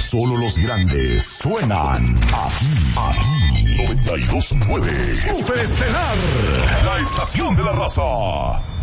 Solo los grandes suenan aquí. 92.9 Superestelar, la estación de la raza.